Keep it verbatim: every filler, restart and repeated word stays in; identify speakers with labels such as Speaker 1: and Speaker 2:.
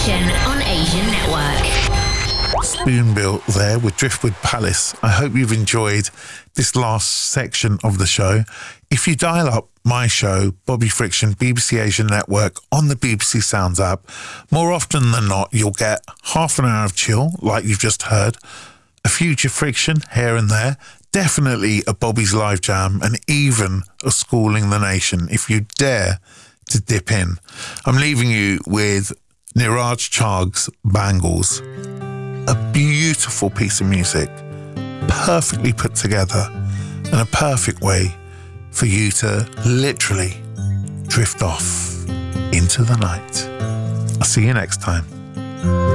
Speaker 1: Friction on Asian Network.
Speaker 2: Spoonbill there with Driftwood Palace. I hope you've enjoyed this last section of the show. If you dial up my show, Bobby Friction, B B C Asian Network, on the B B C Sounds app, more often than not, you'll get half an hour of chill, like you've just heard, a future Friction here and there, definitely a Bobby's Live Jam, and even a Schooling the Nation, if you dare to dip in. I'm leaving you with Niraj Chag's Bangles, a beautiful piece of music, perfectly put together, and a perfect way for you to literally drift off into the night. I'll see you next time.